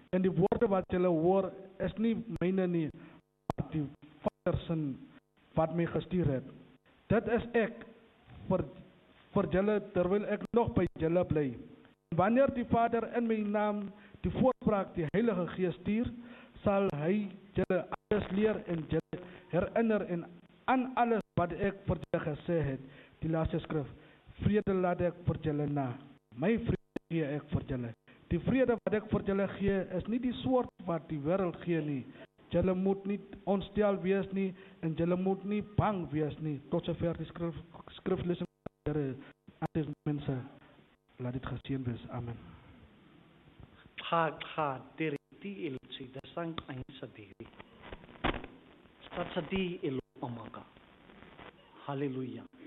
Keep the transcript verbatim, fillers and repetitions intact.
En die woorde wat julle hoor is nie myne nie, maar die Vader se wat my gestuur het. Dit is ek vir vir julle terwyl ek nog by julle bly. Wanneer die Vader in my naam die voorspraak die Heilige Gees stuur, sal hy julle alles leer en julle herinner en aan alles wat ek vir julle gesê het. Die laaste skrif: vrede laat ek vir julle na, my vrede gee ek vir julle. Die vrede wat ek vir julle gee is nie die soort wat die wêreld gee nie. Julle moet nie ontstel wees nie en julle moet nie bang wees nie. Tot sover die skrif skriflesing van die Here aan die mense. Laat dit geseën wees. Amen. Ha ha diriti ilsi dasang ain sadiri. Stat sadi ilo amaka. Hallelujah.